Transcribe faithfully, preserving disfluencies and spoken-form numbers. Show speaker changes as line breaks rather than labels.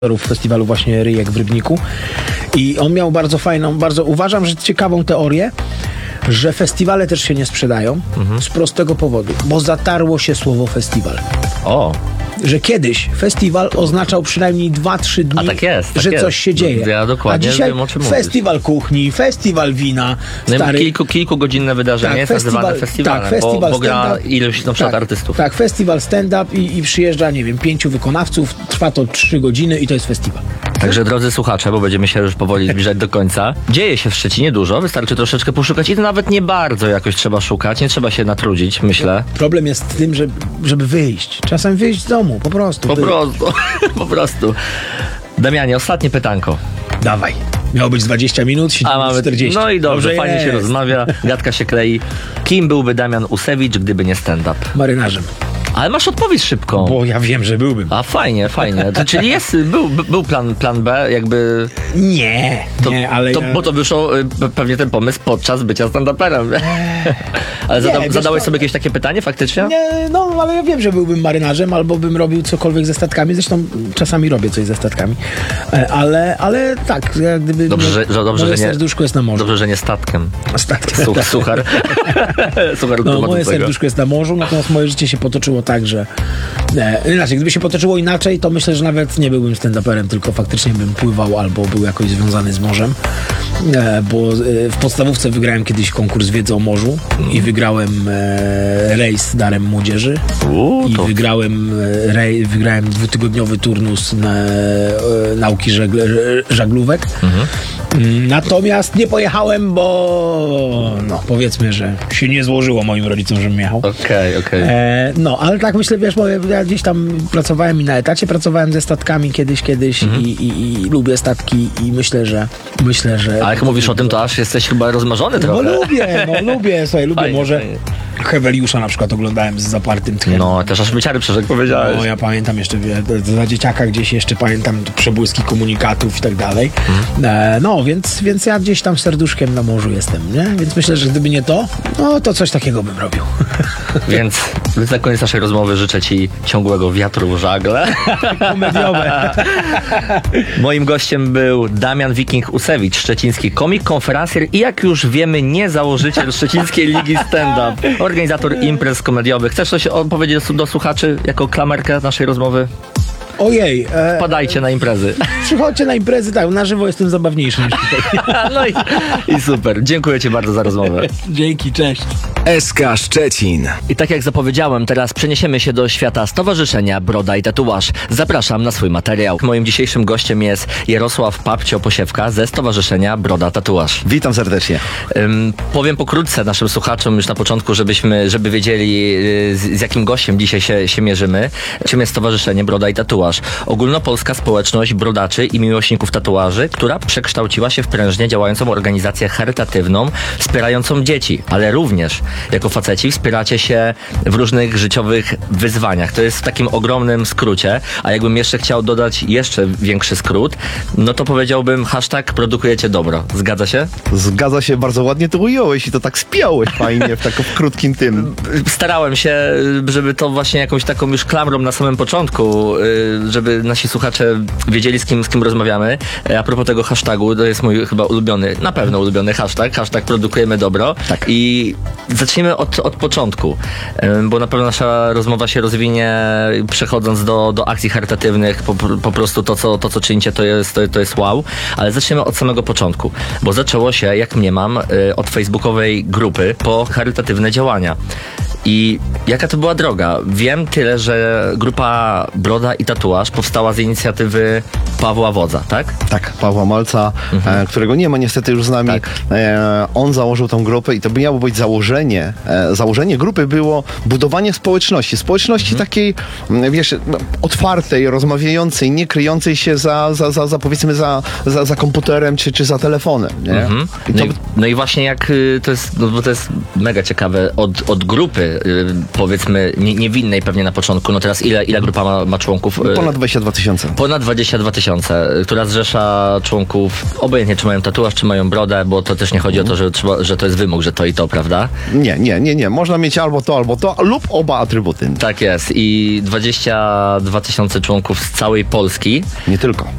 festiwalu właśnie Ryjek w Rybniku i on miał bardzo fajną, bardzo uważam, że ciekawą teorię, że festiwale też się nie sprzedają mhm. z prostego powodu, bo zatarło się słowo festiwal.
O!
Że kiedyś festiwal oznaczał przynajmniej dwa trzy dni,
A tak jest, tak
że
jest.
coś się dzieje.
Ja dokładnie
A dzisiaj
wiem, o czym
festiwal mówisz. Kuchni, festiwal wina.
No
stary...
kilku, kilkugodzinne wydarzenie
tak,
jest
festiwal,
nazywane festiwalem,
tak, festiwal
bo, bo gra ilość na przykład
tak,
artystów.
Tak, festiwal stand-up i, i przyjeżdża, nie wiem, pięciu wykonawców, trwa to trzy godziny i to jest festiwal.
Także drodzy słuchacze, bo będziemy się już powoli zbliżać do końca. Dzieje się w Szczecinie dużo, wystarczy troszeczkę poszukać i to nawet nie bardzo jakoś trzeba szukać, nie trzeba się natrudzić, myślę.
Problem jest w tym, że, żeby wyjść. Czasem wyjść z domu, po prostu.
Po
Wy...
prostu, po prostu. Damianie, ostatnie pytanko.
Dawaj. Miało być dwadzieścia minut,
A mamy
czterdzieści.
No i dobrze, dobrze fajnie
jest.
się rozmawia, gadka się klei. Kim byłby Damian Usewicz, gdyby nie stand-up?
Marynarzem.
Ale masz odpowiedź szybką.
Bo ja wiem, że byłbym.
A fajnie, fajnie. To, czyli jest, był, był plan, plan B, jakby...
Nie,
to,
nie, ale...
To,
ja...
Bo to wyszło pewnie ten pomysł podczas bycia stand-uperem. Ale zada,
nie,
zadałeś
to...
sobie jakieś takie pytanie faktycznie?
Nie, no ale ja wiem, że byłbym marynarzem albo bym robił cokolwiek ze statkami. Zresztą czasami robię coś ze statkami. Ale, ale tak, jak gdyby...
Dobrze, że, że, dobrze,
moje
że nie,
serduszko jest na morzu.
Dobrze, że nie statkiem.
Statkiem.
Such, suchar. Suchar
no, moje serduszko jest na morzu, natomiast moje życie się potoczyło tak, że... E, inaczej, gdyby się potoczyło inaczej, to myślę, że nawet nie byłbym stand-uperem, tylko faktycznie bym pływał albo był jakoś związany z morzem. E, bo e, w podstawówce wygrałem kiedyś konkurs wiedzy o morzu mm. i wygrałem e, rejs Darem Młodzieży.
U,
I
to...
wygrałem, e, rej, wygrałem dwutygodniowy turnus na, e, nauki żegle, żaglówek. Mhm. Natomiast nie pojechałem, bo no powiedzmy, że się nie złożyło moim rodzicom, żebym jechał.
Okej, okay, okej.
Okay. No, ale tak myślę, wiesz, bo ja gdzieś tam pracowałem i na etacie pracowałem ze statkami kiedyś, kiedyś mhm. i, i, i lubię statki i myślę, że myślę, że...
Ale jak mówisz o tym, to aż jesteś chyba rozmarzony trochę.
No lubię, no lubię, słuchaj, lubię
fajnie,
może...
Fajnie.
Heweliusza na przykład oglądałem z zapartym tchem.
No, też aż myciary przeszedł, powiedziałeś.
No, ja pamiętam jeszcze, wie, za dzieciaka gdzieś jeszcze pamiętam przebłyski komunikatów i tak dalej. Mhm. E, no, więc, więc ja gdzieś tam serduszkiem na morzu jestem, nie? Więc myślę, że gdyby nie to, no to coś takiego bym robił.
Więc na koniec naszej rozmowy życzę Ci ciągłego wiatru w żagle.
Komediowe.
Moim gościem był Damian Wiking Usewicz, szczeciński komik, konferencjer i jak już wiemy, nie założyciel Szczecińskiej Ligi Stand-Up, organizator imprez komediowych. Chcesz coś powiedzieć do, do słuchaczy jako klamerkę naszej rozmowy?
Ojej. E,
Wpadajcie na imprezy.
Przychodźcie na imprezy, tak, na żywo jestem zabawniejszy niż tutaj.
No i, i super. Dziękuję Ci bardzo za rozmowę.
Dzięki, cześć.
S K Szczecin.
I tak jak zapowiedziałem, teraz przeniesiemy się do świata Stowarzyszenia Broda i Tatuaż. Zapraszam na swój materiał. Moim dzisiejszym gościem jest Jarosław Papcio-Posiewka ze Stowarzyszenia Broda Tatuaż.
Witam serdecznie.
Um, powiem pokrótce naszym słuchaczom już na początku, żebyśmy, żeby wiedzieli z, z jakim gościem dzisiaj się, się mierzymy. Czym jest Stowarzyszenie Broda i Tatuaż? Ogólnopolska społeczność brodaczy i miłośników tatuaży, która przekształciła się w prężnie działającą organizację charytatywną, wspierającą dzieci, ale również jako faceci wspieracie się w różnych życiowych wyzwaniach. To jest w takim ogromnym skrócie, a jakbym jeszcze chciał dodać jeszcze większy skrót, no to powiedziałbym hashtag produkujecie dobro. Zgadza się?
Zgadza się, bardzo ładnie to ująłeś i to tak spiąłeś fajnie w takim krótkim tym.
Starałem się, żeby to właśnie jakąś taką już klamrą na samym początku, żeby nasi słuchacze wiedzieli, z kim, z kim rozmawiamy. A propos tego hashtagu, to jest mój chyba ulubiony, na pewno ulubiony hashtag, hashtag produkujemy dobro.
Tak.
I zacznijmy od, od początku, bo na pewno nasza rozmowa się rozwinie przechodząc do, do akcji charytatywnych, po, po prostu to co, to, co czynicie, to jest, to, to jest wow, ale zaczniemy od samego początku, bo zaczęło się, jak mniemam, od facebookowej grupy po charytatywne działania. I jaka to była droga? Wiem tyle, że grupa Broda i Tatuaż powstała z inicjatywy Pawła Wodza, tak?
Tak, Pawła Malca, mhm. e, którego nie ma niestety już z nami. Tak. E, on założył tą grupę i to miało być założenie. E, założenie grupy było budowanie społeczności. Społeczności mhm. takiej, wiesz, otwartej, rozmawiającej, nie kryjącej się za, za, za, za powiedzmy, za, za, za komputerem czy, czy za telefonem. Nie?
Mhm.
I
no,
to...
i, no i właśnie jak to jest, no bo to jest mega ciekawe, od, od grupy powiedzmy nie, niewinnej pewnie na początku, no teraz ile, ile grupa ma, ma członków?
Ponad dwadzieścia dwa tysiące.
Ponad dwadzieścia dwa tysiące, która zrzesza członków, obojętnie czy mają tatuaż, czy mają brodę, bo to też nie chodzi o to, że, trzeba, że to jest wymóg, że to i to, prawda?
Nie, nie, nie, nie. Można mieć albo to, albo to, lub oba atrybuty.
Tak jest i dwadzieścia dwa tysiące członków z całej Polski.
Nie tylko.